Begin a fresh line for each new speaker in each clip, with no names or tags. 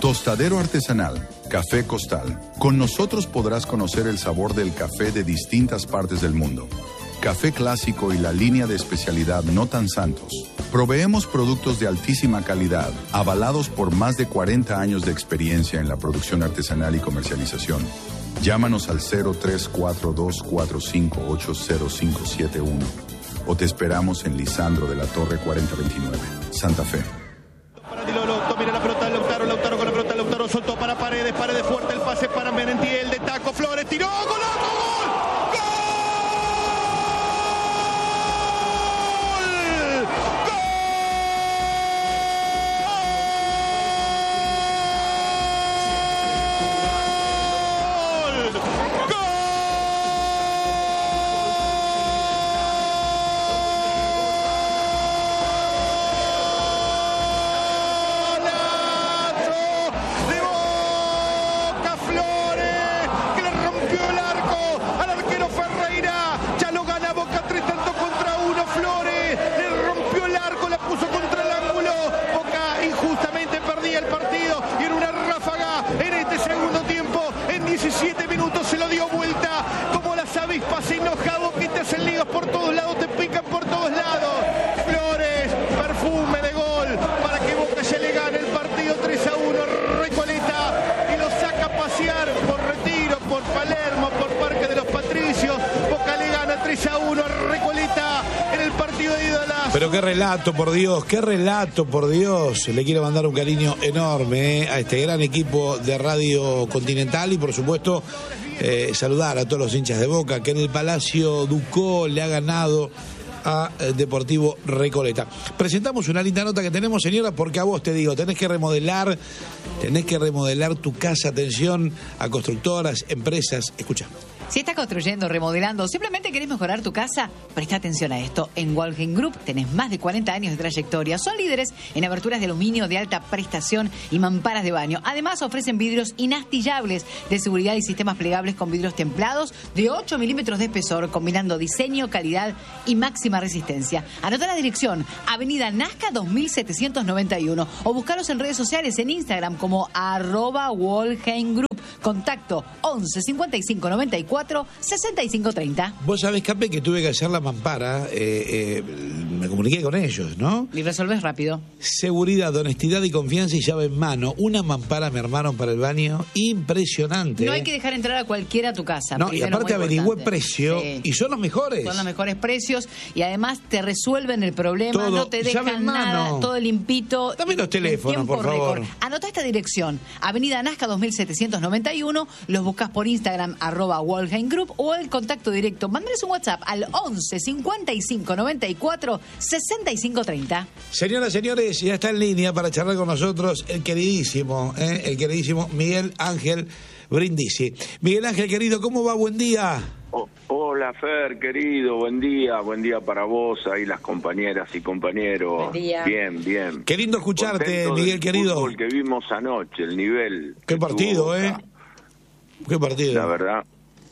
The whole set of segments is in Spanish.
Tostadero artesanal, Café Costal. Con nosotros podrás conocer el sabor del café de distintas partes del mundo. Café clásico y la línea de especialidad No Tan Santos. Proveemos productos de altísima calidad, avalados por más de 40 años de experiencia en la producción artesanal y comercialización. Llámanos al 034245805571 o te esperamos en Lisandro de la Torre 4029, Santa Fe.
Para Di Lolo, domina la pelota Lautaro con la pelota, Lautaro soltó para Paredes fuerte, el pase para Merentiel, de taco, Flores, tiró, golazo, gol. Por todos lados, te pican por todos lados. Flores, perfume de gol para que Boca ya le gane el partido 3-1. Recoleta y lo saca a pasear por Retiro, por Palermo, por Parque de los Patricios. Boca le gana 3-1 a Recoleta en el partido de ídolas.
Pero qué relato, por Dios, qué relato, por Dios. Le quiero mandar un cariño enorme a este gran equipo de Radio Continental y por supuesto saludar a todos los hinchas de Boca que en el Palacio Ducó le ha ganado a Deportivo Recoleta. Presentamos una linda nota que tenemos, señora, porque a vos te digo, tenés que remodelar tu casa. Atención a constructoras, empresas, escucha.
Si estás construyendo, remodelando, simplemente querés mejorar tu casa, presta atención a esto. En Walheim Group tenés más de 40 años de trayectoria. Son líderes en aberturas de aluminio de alta prestación y mamparas de baño. Además, ofrecen vidrios inastillables de seguridad y sistemas plegables con vidrios templados de 8 milímetros de espesor, combinando diseño, calidad y máxima resistencia. Anota la dirección, Avenida Nazca 2791, o buscaros en redes sociales en Instagram como @Walheim Group. Contacto 11 55 94 65 30.
Vos sabés, Cape, que tuve que hacer la mampara, me comuniqué con ellos, ¿no?
Y resolvés rápido.
Seguridad, honestidad y confianza y llave en mano. Una mampara me armaron para el baño impresionante.
No hay que dejar entrar a cualquiera a tu casa.
No, y aparte averigüé precio, sí, y son los mejores.
Son los mejores precios y además te resuelven el problema, todo, no te dejan nada, todo limpito.
Dame los teléfonos, por favor.
Récord. Anota esta dirección, Avenida Nazca 2791, los buscas por Instagram, @Walheim Group, o el contacto directo. Mándales un WhatsApp al 11 55 94 65 30.
Señoras, señores, ya está en línea para charlar con nosotros el queridísimo Miguel Ángel Brindisi. Miguel Ángel, querido, ¿cómo va? Buen día.
Hola, Fer, querido, buen día para vos, ahí las compañeras y compañeros.
Buen día.
Bien.
Qué lindo escucharte,
contento
Miguel, querido.
Fútbol que vimos anoche, el nivel.
Qué partido, Qué partido.
La verdad,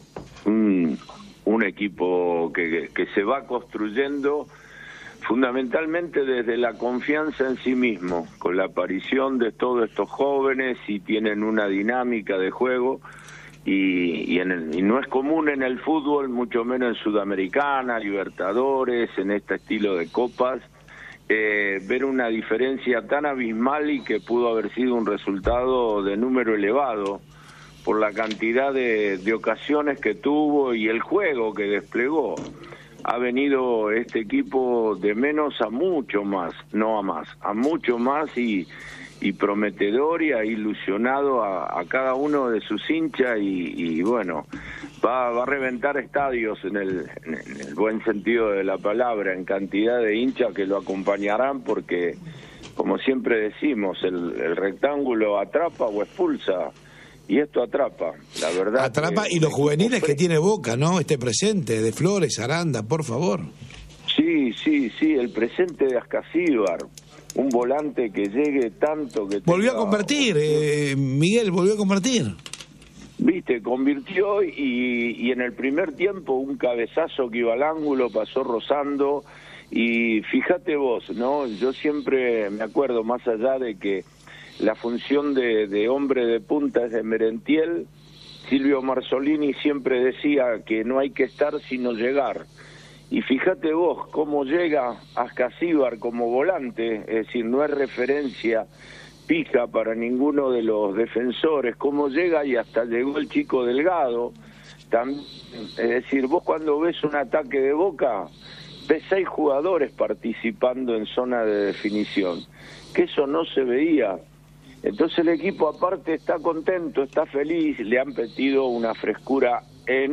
un equipo que se va construyendo fundamentalmente desde la confianza en sí mismo, con la aparición de todos estos jóvenes y tienen una dinámica de juego y no es común en el fútbol, mucho menos en Sudamericana, Libertadores, en este estilo de copas, ver una diferencia tan abismal y que pudo haber sido un resultado de número elevado por la cantidad de ocasiones que tuvo y el juego que desplegó. Ha venido este equipo de menos a mucho más, no a más, a mucho más y prometedor y ha ilusionado a cada uno de sus hinchas y bueno, va a reventar estadios en el buen sentido de la palabra, en cantidad de hinchas que lo acompañarán porque, como siempre decimos, el rectángulo atrapa o expulsa. Y esto atrapa, la verdad.
Atrapa, y los juveniles que tiene Boca, ¿no? Este presente de Flores, Aranda, por favor.
Sí, el presente de Ascasíbar, un volante que llegue tanto que...
Volvió a convertir, Miguel, volvió a convertir.
Viste, convirtió y en el primer tiempo un cabezazo que iba al ángulo, pasó rozando y fíjate vos, ¿no? Yo siempre me acuerdo, más allá de que la función de hombre de punta es de Merentiel. Silvio Marzolini siempre decía que no hay que estar sino llegar. Y fíjate vos cómo llega Ascasíbar como volante, es decir, no es referencia fija para ninguno de los defensores, cómo llega y hasta llegó el chico Delgado. También, es decir, vos cuando ves un ataque de Boca, ves 6 jugadores participando en zona de definición, que eso no se veía. Entonces el equipo aparte está contento, está feliz, le han metido una frescura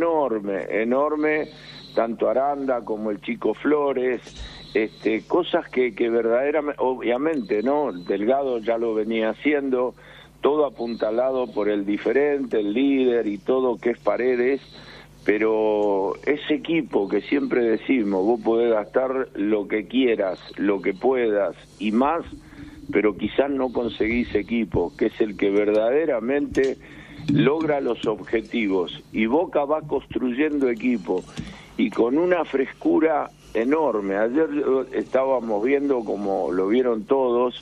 enorme, tanto Aranda como el chico Flores, cosas que verdaderamente, obviamente, ¿no? Delgado ya lo venía haciendo, todo apuntalado por el diferente, el líder y todo que es Paredes, pero ese equipo que siempre decimos, vos podés gastar lo que quieras, lo que puedas y más, pero quizás no conseguís equipo, que es el que verdaderamente logra los objetivos. Y Boca va construyendo equipo, y con una frescura enorme. Ayer estábamos viendo, como lo vieron todos,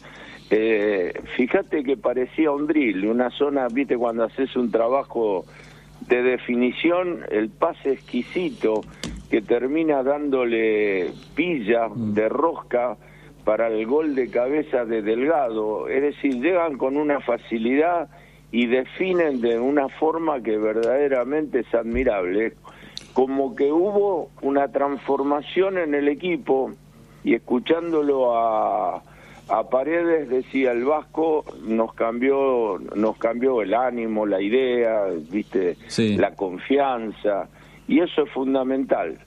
fíjate que parecía un drill, una zona, viste, cuando haces un trabajo de definición, el pase exquisito que termina dándole pilla de rosca para el gol de cabeza de Delgado. Es decir, llegan con una facilidad y definen de una forma que verdaderamente es admirable. Como que hubo una transformación en el equipo, y escuchándolo a Paredes decía, el Vasco nos cambió el ánimo, la idea, viste, sí, la confianza, y eso es fundamental,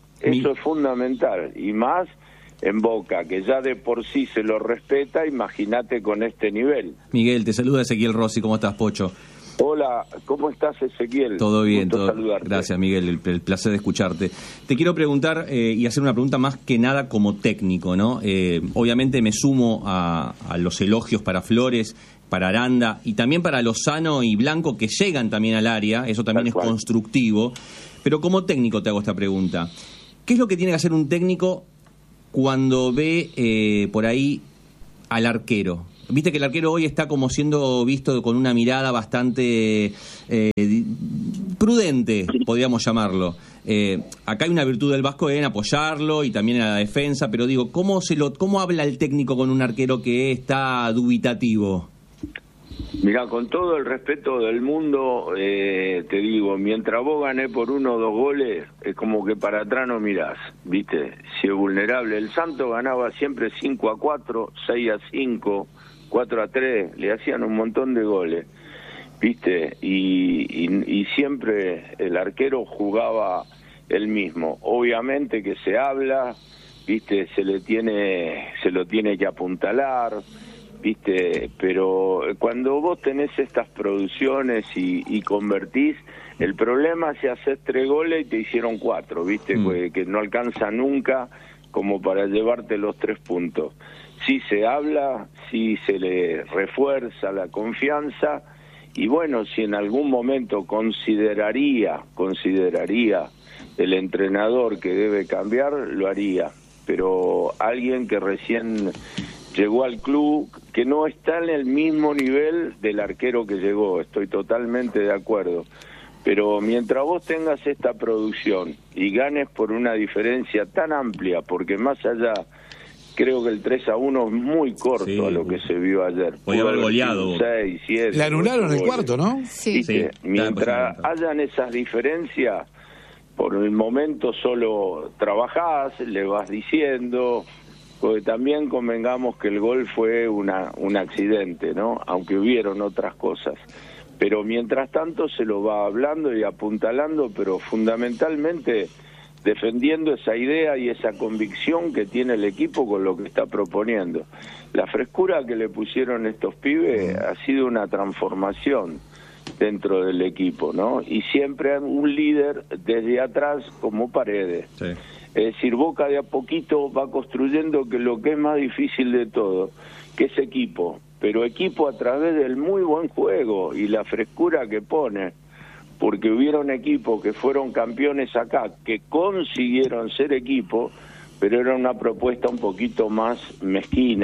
y más en Boca, que ya de por sí se lo respeta, imagínate con este nivel.
Miguel, te saluda Ezequiel Rossi, ¿cómo estás, Pocho?
Hola, ¿cómo estás, Ezequiel?
Todo bien, todo. Gracias, Miguel, el placer de escucharte. Te quiero preguntar y hacer una pregunta más que nada como técnico, ¿no? Obviamente me sumo a los elogios para Flores, para Aranda y también para Lozano y Blanco, que llegan también al área, eso también es constructivo. Pero como técnico te hago esta pregunta. ¿Qué es lo que tiene que hacer un técnico cuando ve por ahí al arquero? Viste que el arquero hoy está como siendo visto con una mirada bastante prudente, podríamos llamarlo. Acá hay una virtud del Vasco en apoyarlo y también en la defensa, pero digo, ¿cómo habla el técnico con un arquero que está dubitativo?
Mirá, con todo el respeto del mundo, te digo, mientras vos ganés por 1 o 2 goles, es como que para atrás no mirás, ¿viste? Si es vulnerable. El Santos ganaba siempre 5-4, 6-5, 4-3, le hacían un montón de goles, ¿viste? Y siempre el arquero jugaba el mismo. Obviamente que se habla, ¿viste? Se lo tiene que apuntalar, ¿viste? Pero cuando vos tenés estas producciones y convertís, el problema es si haces 3 goles y te hicieron 4, ¿viste? Que no alcanza nunca como para llevarte los 3 puntos. Sí se habla, sí se le refuerza la confianza, y bueno, si en algún momento consideraría el entrenador que debe cambiar, lo haría. Pero alguien que recién llegó al club, que no está en el mismo nivel del arquero que llegó, estoy totalmente de acuerdo. Pero mientras vos tengas esta producción y ganes por una diferencia tan amplia, porque más allá, creo que el 3-1 es muy corto a lo que se vio ayer.
Podía haber goleado.
6, 7,
le anularon el cuarto, ¿no?
Sí.
Mientras hayan esas diferencias, por el momento solo trabajás, le vas diciendo, porque también convengamos que el gol fue un accidente, ¿no? Aunque hubieron otras cosas. Pero mientras tanto se lo va hablando y apuntalando, pero fundamentalmente defendiendo esa idea y esa convicción que tiene el equipo con lo que está proponiendo. La frescura que le pusieron estos pibes ha sido una transformación dentro del equipo, ¿no? Y siempre un líder desde atrás como Paredes. Sí. Es decir, Boca de a poquito va construyendo que lo que es más difícil de todo, que es equipo, pero equipo a través del muy buen juego y la frescura que pone. Porque hubieron equipos que fueron campeones acá, que consiguieron ser equipo, pero era una propuesta un poquito más mezquina,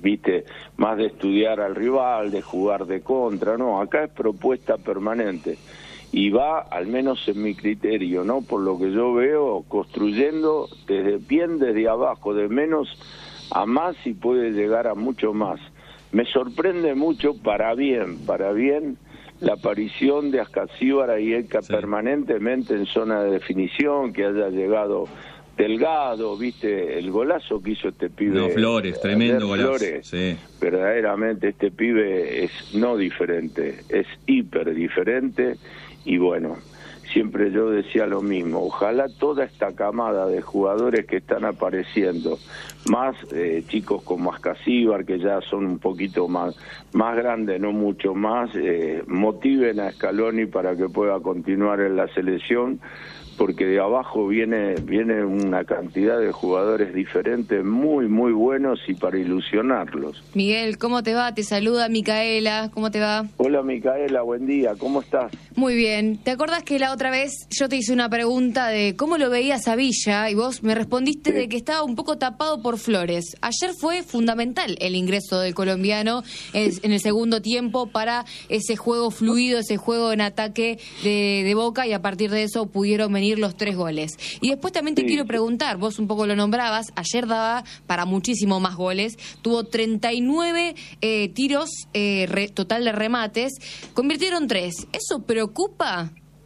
viste, más de estudiar al rival, de jugar de contra, no, acá es propuesta permanente y va, al menos en mi criterio, ¿no? Por lo que yo veo, construyendo desde abajo, de menos a más y puede llegar a mucho más. Me sorprende mucho para bien, la aparición de Ascasíbar y Elka permanentemente en zona de definición, que haya llegado Delgado, viste, el golazo que hizo este pibe.
No, Flores, tremendo golazo.
Flores,
sí.
Verdaderamente este pibe es no diferente, es hiper diferente y bueno, siempre yo decía lo mismo, ojalá toda esta camada de jugadores que están apareciendo, más chicos como Ascasíbar, que ya son un poquito más grandes, no mucho más, motiven a Scaloni para que pueda continuar en la selección, porque de abajo viene una cantidad de jugadores diferentes muy, muy buenos y para ilusionarlos.
Miguel, ¿cómo te va? Te saluda Micaela, ¿cómo te va?
Hola Micaela, buen día, ¿cómo estás?
Muy bien. ¿Te acordás que la otra vez yo te hice una pregunta de cómo lo veías a Villa y vos me respondiste de que estaba un poco tapado por Flores? Ayer fue fundamental el ingreso del colombiano en el segundo tiempo para ese juego fluido, ese juego en ataque de Boca y a partir de eso pudieron venir los 3 goles. Y después también te quiero preguntar, vos un poco lo nombrabas, ayer daba para muchísimo más goles, tuvo 39 tiros total de remates, convirtieron 3. ¿Eso preocupa?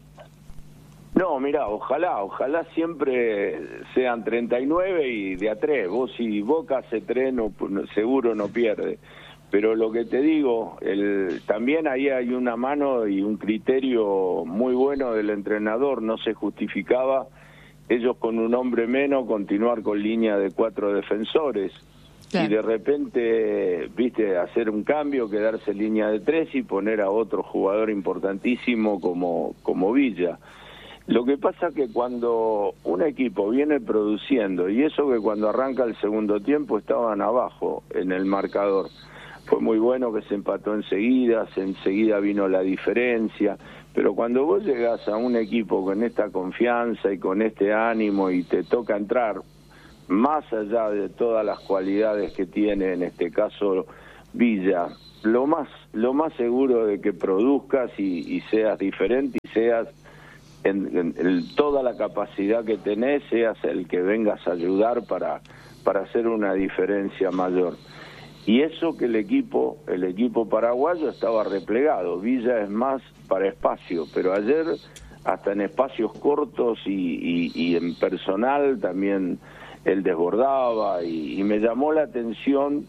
No, mira, ojalá siempre sean 39 y de a 3. Vos si Boca hace 3, seguro no pierde. Pero lo que te digo, también ahí hay una mano y un criterio muy bueno del entrenador, no se justificaba ellos con un hombre menos continuar con línea de 4 defensores. Claro. Y de repente, viste, hacer un cambio, quedarse en línea de 3 y poner a otro jugador importantísimo como Villa. Lo que pasa que cuando un equipo viene produciendo, y eso que cuando arranca el segundo tiempo estaban abajo en el marcador, fue muy bueno que se empató enseguida vino la diferencia, pero cuando vos llegás a un equipo con esta confianza y con este ánimo y te toca entrar, más allá de todas las cualidades que tiene en este caso Villa, lo más seguro de que produzcas y seas diferente y seas en toda la capacidad que tenés, seas el que vengas a ayudar para hacer una diferencia mayor. Y eso que el equipo paraguayo estaba replegado. Villa es más para espacio, pero ayer hasta en espacios cortos y en personal también él desbordaba y me llamó la atención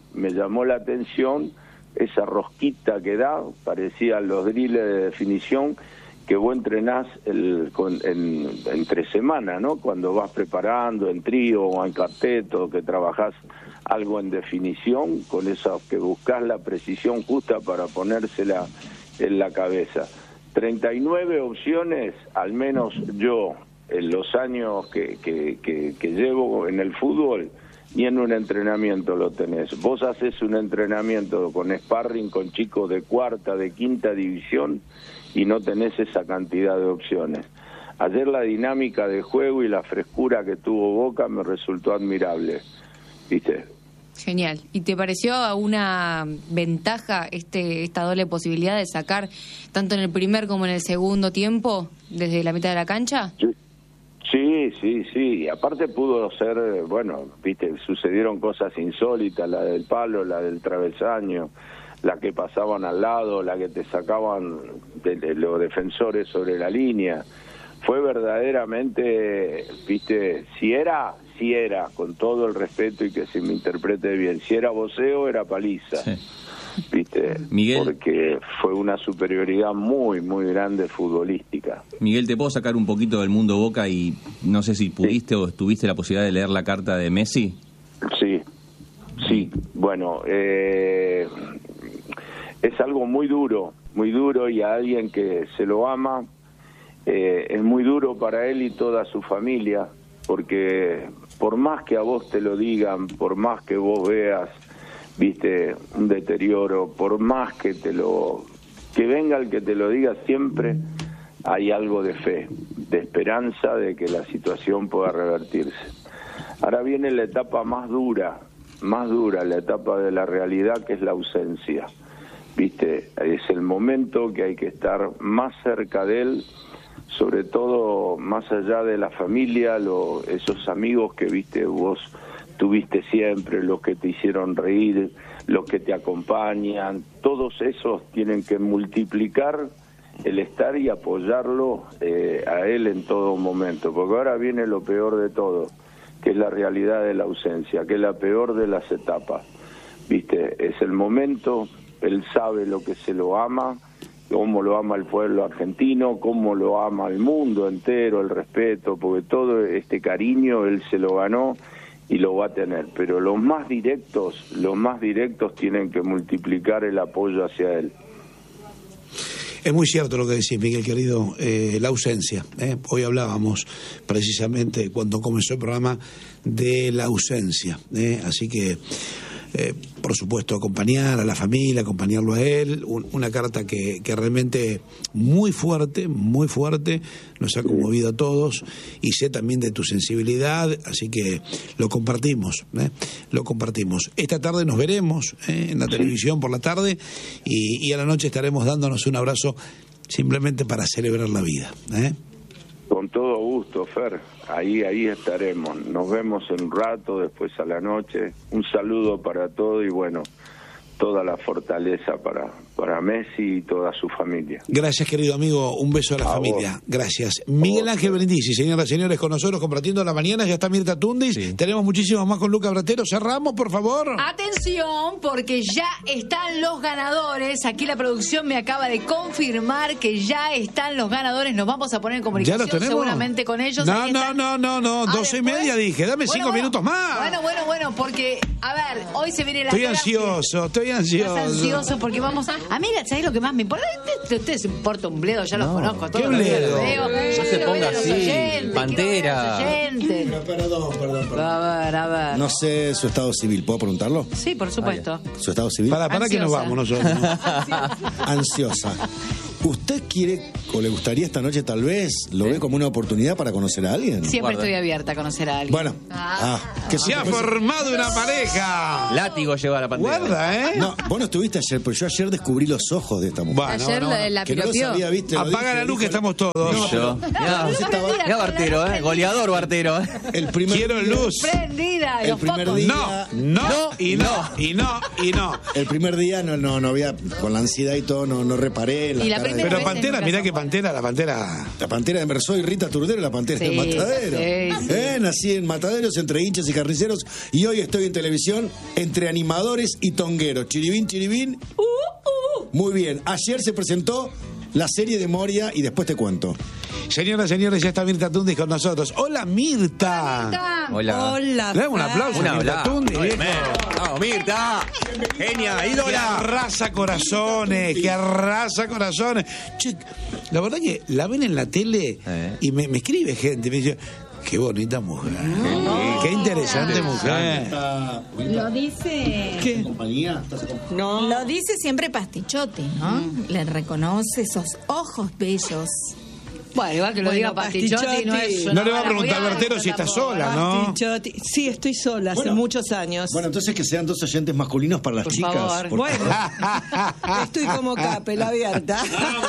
esa rosquita que da, parecían los dribles de definición que vos entrenás entre semana, ¿no? Cuando vas preparando en trío o en cuarteto, que trabajás algo en definición, con eso que buscás la precisión justa para ponérsela en la cabeza. 39 opciones, al menos yo, en los años que llevo en el fútbol, ni en un entrenamiento lo tenés. Vos haces un entrenamiento con sparring con chicos de 4ª, de 5ª división y no tenés esa cantidad de opciones. Ayer la dinámica de juego y la frescura que tuvo Boca me resultó admirable, ¿viste?
Genial. ¿Y te pareció una ventaja esta doble posibilidad de sacar tanto en el primer como en el segundo tiempo desde la mitad de la cancha?
Sí. Y aparte pudo ser, bueno, viste, sucedieron cosas insólitas, la del palo, la del travesaño, la que pasaban al lado, la que te sacaban de los defensores sobre la línea. Fue verdaderamente, viste, si era, con todo el respeto y que se me interprete bien, si era voceo, era paliza. Sí. ¿Viste?
Miguel,
porque fue una superioridad muy, muy grande futbolística.
Miguel, ¿te puedo sacar un poquito del mundo Boca y no sé si pudiste o tuviste la posibilidad de leer la carta de Messi? Sí. Bueno, es algo muy duro y a alguien que se lo ama, es muy duro para él y toda su familia, porque por más que a vos te lo digan, por más que vos veas, viste, un deterioro, por más que venga el que te lo diga, siempre hay algo de fe, de esperanza de que la situación pueda revertirse. Ahora viene la etapa más dura
más dura, la etapa de la realidad, que es la ausencia. ¿Viste? Es el momento que hay que estar más cerca de él, sobre todo más allá de la familia, esos amigos que viste vos tuviste siempre, los que te hicieron reír, los que te acompañan, todos esos tienen que multiplicar el estar y apoyarlo a él en todo momento, porque ahora viene lo peor de todo, que es la realidad de la ausencia, que es la peor de las etapas. ¿Viste? Es el momento, él sabe lo que se lo ama, cómo lo ama el pueblo argentino, cómo lo ama el mundo entero, el respeto, porque todo este cariño él se lo ganó y lo va a tener, pero los más directos tienen que multiplicar el apoyo hacia él.
Es muy cierto lo que decís, Miguel, querido, la ausencia. Hoy hablábamos precisamente cuando comenzó el programa de la ausencia, así que por supuesto acompañar a la familia, acompañarlo a él, una carta que realmente muy fuerte, nos ha conmovido a todos, y sé también de tu sensibilidad, así que lo compartimos. Esta tarde nos veremos en la televisión por la tarde, y a la noche estaremos dándonos un abrazo simplemente para celebrar la vida.
Con todo gusto, Fer, ahí estaremos, nos vemos en un rato, después a la noche, un saludo para todo y bueno, toda la fortaleza para Messi y toda su familia.
Gracias, querido amigo, un beso a la familia.
Vos.
Gracias. Miguel Ángel Brindisi, señoras y señores, con nosotros compartiendo la mañana, ya está Mirta Tundis, sí. Tenemos muchísimo más con Luca Bratero, cerramos, por favor.
Atención, porque ya están los ganadores, aquí la producción me acaba de confirmar que ya están los ganadores, nos vamos a poner en comunicación.
¿Ya los tenemos?
Seguramente con ellos.
No, 12:30 dije, dame 5 minutos más.
Bueno, porque, a ver, hoy se viene la...
Estoy ansioso.
Estás ansioso porque vamos a... Mira, ¿sabés lo que más me importa? Ustedes se importa un bledo, ya los conozco.
¿Qué bledo?
No se ponga así, Pantera.
Perdón.
A ver.
No sé su estado civil, ¿puedo preguntarlo?
Sí, por supuesto.
¿Su estado civil?
Para que nos vamos nosotros.
Ansiosa. ¿Usted quiere o le gustaría esta noche tal vez, lo ve como una oportunidad para conocer a alguien?
Siempre estoy abierta a conocer a alguien.
Bueno,
que se ha formado una pareja.
Látigo lleva la Pantera.
Guarda,
No, vos no estuviste ayer, pero yo ayer descubrí los ojos de esta mujer.
Bueno,
ayer la
que no los
piropió.
había visto.
Apaga la luz que estamos todos.
Ya Bartero, goleador Bartero.
Quiero luz.
Prendida,
El
los
primer
focos.
día.
No.
El primer día no había, con la ansiedad y todo, no reparé.
Y la primera
Pero
vez
Pantera, mirá que la Pantera.
La Pantera de Mercedes y Rita Turdero, la Pantera de Matadero.
Sí.
Nací en Mataderos, entre hinchas y carniceros, y hoy estoy en televisión entre animadores y tongueros. Chiribín. Muy bien. Ayer se presentó la serie de Moria y después te cuento.
Señoras, señores, ya está Mirta Tundis con nosotros. Hola, Mirta.
Hola.
Le damos un aplauso a Mirta Tundis.
Vamos, Mirta. Genia, ídola.
Que arrasa corazones. Che, la verdad que la ven en la tele y me escribe gente, me dice... Qué bonita mujer. Qué interesante mujer.
Lo dice...
¿Qué?
¿Compañía?
No. Lo dice siempre Pastichotti, ¿no? Le reconoce esos ojos bellos.
Bueno, igual que lo diga Pastichotti, no es...
No le va a preguntar a Bertero si está sola, ¿no?
Pastichotti. Sí, estoy sola, hace muchos años.
Bueno, entonces que sean 2 oyentes masculinos para las
Por
chicas.
favor.
Bueno, estoy como Capel, abierta.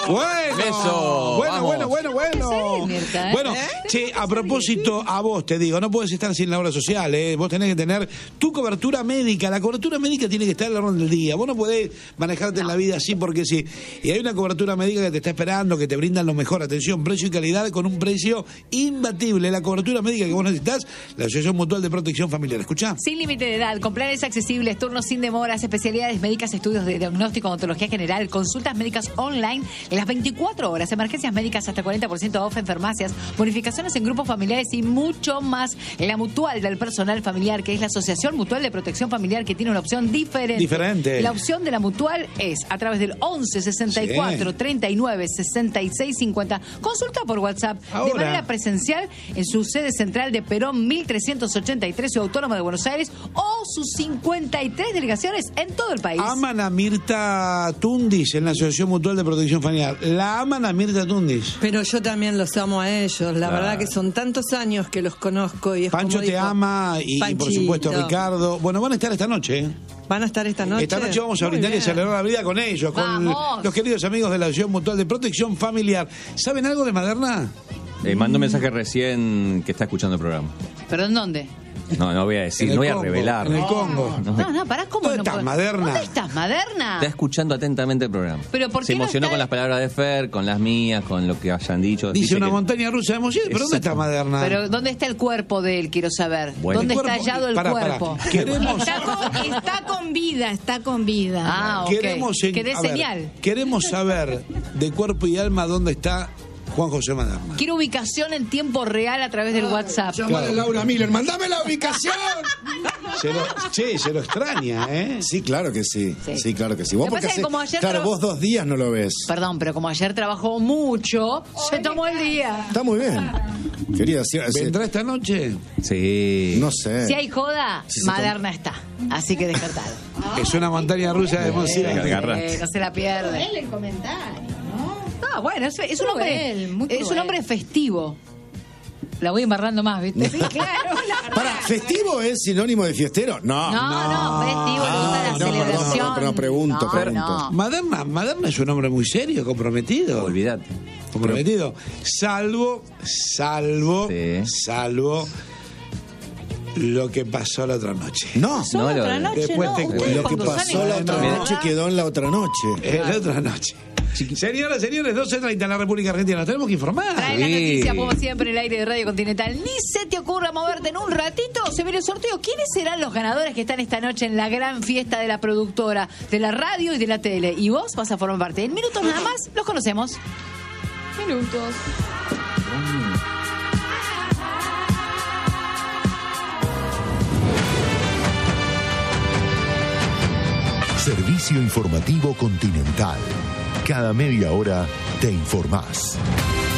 Bueno.
Mirta,
Bueno, che, a propósito, a vos te digo, no puedes estar sin la obra social, ¿eh? Vos tenés que tener tu cobertura médica. La cobertura médica tiene que estar a la orden del día. Vos no podés manejarte en la vida así porque sí. Y hay una cobertura médica que te está esperando, que te brindan lo mejor. Atención, precio y calidad con un precio imbatible. La cobertura médica que vos necesitas, la Asociación Mutual de Protección Familiar. ¿Escuchá?
Sin límite de edad, con planes accesibles, turnos sin demoras, especialidades médicas, estudios de diagnóstico, odontología general, consultas médicas online, las 24 horas, emergencias médicas hasta 40% off en farmacias, bonificaciones en grupos familiares y mucho más. La Mutual del Personal Familiar, que es la Asociación Mutual de Protección Familiar, que tiene una opción diferente. La opción de la Mutual es a través del 11 64 39 66 50. Con Consulta por WhatsApp de
Ahora.
manera presencial en su sede central de Perón 1383, Ciudad Autónoma de Buenos Aires, o sus 53 delegaciones en todo el país.
Aman a Mirta Tundis en la Asociación Mutual de Protección Familiar. La aman a Mirta Tundis.
Pero yo también los amo a ellos. La verdad que son tantos años que los conozco. Y es
Pancho
como
te
dijo,
ama y por
Panchito.
supuesto Ricardo. Bueno, van a estar esta noche, ¿eh?
¿Van a estar esta noche?
Esta noche vamos a
Muy
brindar y
bien.
celebrar la vida con ellos, con
Vamos.
los queridos amigos de la Asociación Mutual de Protección Familiar. ¿Saben algo de Maderna?
Mandó un mensaje recién que está escuchando el programa.
¿Pero en dónde?
No voy a decir,
En el
no voy a
Congo,
revelar.
en el Congo.
No, pará, ¿cómo
¿Dónde
no
estás,
puedo-
Maderna?
¿Dónde estás, Maderna?
Está escuchando atentamente el programa.
Pero ¿por
Se
qué no
emocionó
está-
con las palabras de Fer, con las mías, con lo que hayan dicho.
Dice una
que-
montaña rusa de emociones, pero ¿dónde está Maderna?
Pero ¿dónde está el cuerpo de él? Quiero saber.
Bueno.
¿Dónde
El
está
cuerpo-
hallado el
pará,
cuerpo?
Queremos,
Está con vida, está con vida.
Ah, ok. Que dé
a ver,
señal.
queremos saber de cuerpo y alma dónde está Juan José Maderna.
Quiero ubicación en tiempo real a través del WhatsApp.
Llamale a Laura Miller, mandame la ubicación.
Se lo extraña, ¿eh?
Sí, claro que sí.
Sí.
Sí, claro que sí. Vos
Lo que
porque
pasa es que
hace-
como ayer
claro,
traba-
vos 2 días no lo ves.
Perdón, pero como ayer trabajó mucho, se tomó el día.
Está muy bien. Quería decir,
¿Vendrá esta noche?
Sí.
no sé.
Si hay joda,
Sí, se
Maderna está. Así que descartado.
Es una montaña rusa de emociones.
Agarraste.
No se la pierde.
Él el comentario, ¿no?
Ah, bueno, es un hombre,
Cruel, muy
es un
cruel.
hombre festivo. La voy embarrando más, ¿viste?
Sí, claro.
Para, ¿festivo es sinónimo de fiestero? No.
No, festivo, le gusta la
no, perdón,
celebración.
pero no, pregunto,
No,
pregunto.
no.
Maderna es un hombre muy serio, comprometido.
Olvídate.
Comprometido. Salvo
Sí.
lo que pasó la otra noche.
No.
Solo
No,
otra
lo-
noche,
después
no.
te
Ustedes
cuento.
Lo que
cuando
pasó
salen
la
con
otra
la
noche
verdad,
quedó en la otra noche.
La otra noche. Señoras, señores, 12:30 en la República Argentina. Nos tenemos que informar.
Trae la noticia, como siempre, en el aire de Radio Continental. Ni se te ocurra moverte en un ratito. Se viene el sorteo. ¿Quiénes serán los ganadores que están esta noche en la gran fiesta de la productora, de la radio y de la tele? Y vos vas a formar parte. En minutos nada más los conocemos.
Minutos.
Servicio informativo Continental. Cada media hora te informás.